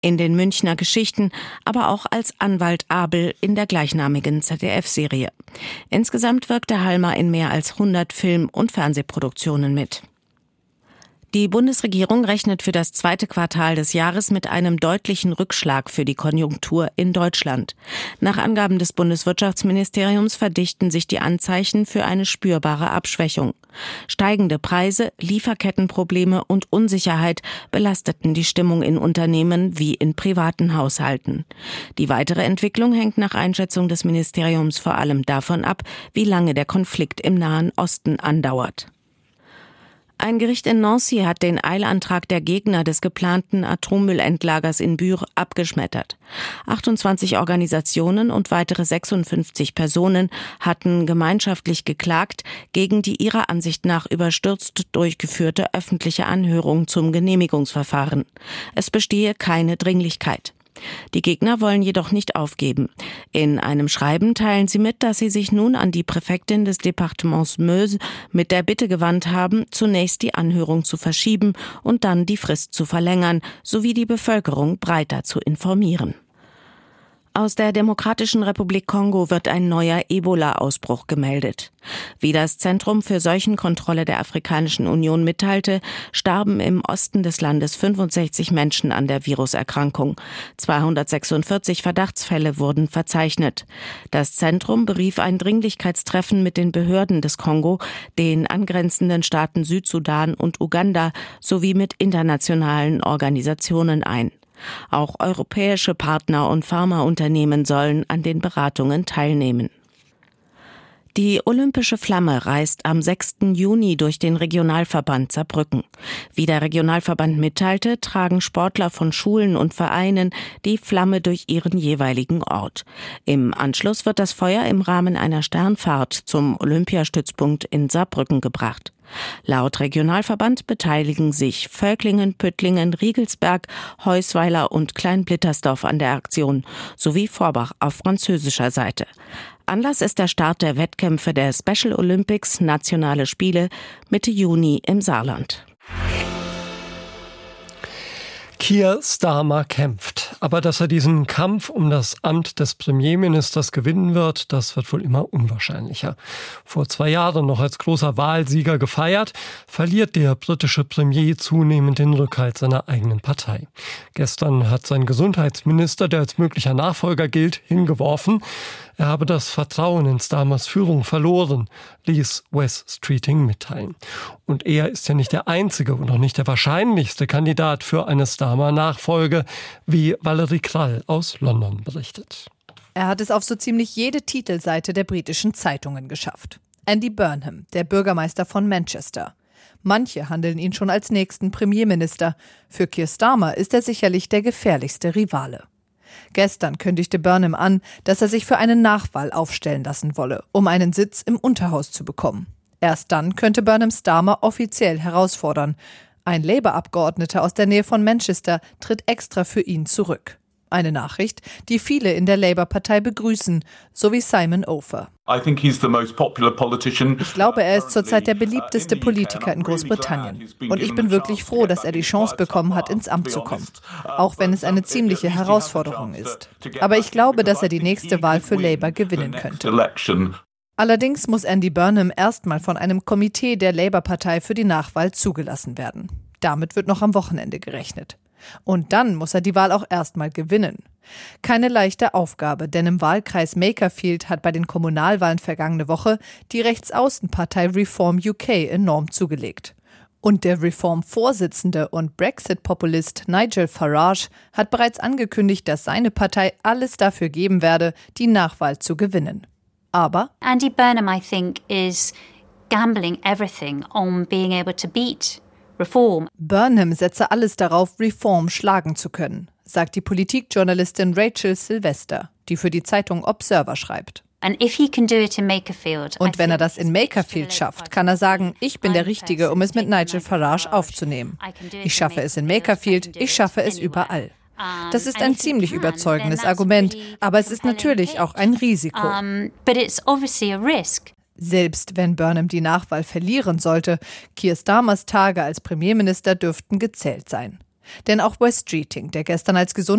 in den Münchner Geschichten, aber auch als Anwalt Abel in der gleichnamigen ZDF-Serie. Insgesamt wirkte Halmer in mehr als 100 Film- und Fernsehproduktionen mit. Die Bundesregierung rechnet für das zweite Quartal des Jahres mit einem deutlichen Rückschlag für die Konjunktur in Deutschland. Nach Angaben des Bundeswirtschaftsministeriums verdichten sich die Anzeichen für eine spürbare Abschwächung. Steigende Preise, Lieferkettenprobleme und Unsicherheit belasteten die Stimmung in Unternehmen wie in privaten Haushalten. Die weitere Entwicklung hängt nach Einschätzung des Ministeriums vor allem davon ab, wie lange der Konflikt im Nahen Osten andauert. Ein Gericht in Nancy hat den Eilantrag der Gegner des geplanten Atommüllendlagers in Bure abgeschmettert. 28 Organisationen und weitere 56 Personen hatten gemeinschaftlich geklagt gegen die ihrer Ansicht nach überstürzt durchgeführte öffentliche Anhörung zum Genehmigungsverfahren. Es bestehe keine Dringlichkeit. Die Gegner wollen jedoch nicht aufgeben. In einem Schreiben teilen sie mit, dass sie sich nun an die Präfektin des Departements Meuse mit der Bitte gewandt haben, zunächst die Anhörung zu verschieben und dann die Frist zu verlängern, sowie die Bevölkerung breiter zu informieren. Aus der Demokratischen Republik Kongo wird ein neuer Ebola-Ausbruch gemeldet. Wie das Zentrum für Seuchenkontrolle der Afrikanischen Union mitteilte, starben im Osten des Landes 65 Menschen an der Viruserkrankung. 246 Verdachtsfälle wurden verzeichnet. Das Zentrum berief ein Dringlichkeitstreffen mit den Behörden des Kongo, den angrenzenden Staaten Südsudan und Uganda sowie mit internationalen Organisationen ein. Auch europäische Partner und Pharmaunternehmen sollen an den Beratungen teilnehmen. Die olympische Flamme reist am 6. Juni durch den Regionalverband Saarbrücken. Wie der Regionalverband mitteilte, tragen Sportler von Schulen und Vereinen die Flamme durch ihren jeweiligen Ort. Im Anschluss wird das Feuer im Rahmen einer Sternfahrt zum Olympiastützpunkt in Saarbrücken gebracht. Laut Regionalverband beteiligen sich Völklingen, Püttlingen, Riegelsberg, Heusweiler und Kleinblittersdorf an der Aktion, sowie Forbach auf französischer Seite. Anlass ist der Start der Wettkämpfe der Special Olympics Nationale Spiele Mitte Juni im Saarland. Keir Starmer kämpft. Aber dass er diesen Kampf um das Amt des Premierministers gewinnen wird, das wird wohl immer unwahrscheinlicher. Vor 2 Jahren noch als großer Wahlsieger gefeiert, verliert der britische Premier zunehmend den Rückhalt seiner eigenen Partei. Gestern hat sein Gesundheitsminister, der als möglicher Nachfolger gilt, hingeworfen, er habe das Vertrauen in Starmers Führung verloren, ließ Wes Streeting mitteilen. Und er ist ja nicht der einzige und auch nicht der wahrscheinlichste Kandidat für eine Starmer-Nachfolge, wie Valerie Krall aus London berichtet. Er hat es auf so ziemlich jede Titelseite der britischen Zeitungen geschafft. Andy Burnham, der Bürgermeister von Manchester. Manche handeln ihn schon als nächsten Premierminister. Für Keir Starmer ist er sicherlich der gefährlichste Rivale. Gestern kündigte Burnham an, dass er sich für eine Nachwahl aufstellen lassen wolle, um einen Sitz im Unterhaus zu bekommen. Erst dann könnte Burnham Starmer offiziell herausfordern. Ein Labour-Abgeordneter aus der Nähe von Manchester tritt extra für ihn zurück. Eine Nachricht, die viele in der Labour-Partei begrüßen, so wie Simon Ofer. Ich glaube, er ist zurzeit der beliebteste Politiker in Großbritannien. Und ich bin wirklich froh, dass er die Chance bekommen hat, ins Amt zu kommen. Auch wenn es eine ziemliche Herausforderung ist. Aber ich glaube, dass er die nächste Wahl für Labour gewinnen könnte. Allerdings muss Andy Burnham erstmal von einem Komitee der Labour-Partei für die Nachwahl zugelassen werden. Damit wird noch am Wochenende gerechnet. Und dann muss er die Wahl auch erstmal gewinnen. Keine leichte Aufgabe, denn im Wahlkreis Makerfield hat bei den Kommunalwahlen vergangene Woche die Rechtsaußenpartei Reform UK enorm zugelegt. Und der Reform-Vorsitzende und Brexit-Populist Nigel Farage hat bereits angekündigt, dass seine Partei alles dafür geben werde, die Nachwahl zu gewinnen. Aber Andy Burnham, I think, is gambling everything on being able to beat Reform. Burnham setze alles darauf, Reform schlagen zu können, sagt die Politikjournalistin Rachel Sylvester, die für die Zeitung Observer schreibt. Und wenn er das in Makerfield schafft, kann er sagen, ich bin der Richtige, um es mit Nigel Farage aufzunehmen. Ich schaffe es in Makerfield, ich schaffe es überall. Das ist ein ziemlich überzeugendes Argument, aber es ist natürlich auch ein Risiko. Selbst wenn Burnham die Nachwahl verlieren sollte, Keir Starmers Tage als Premierminister dürften gezählt sein. Denn auch Wes Streeting, der gestern als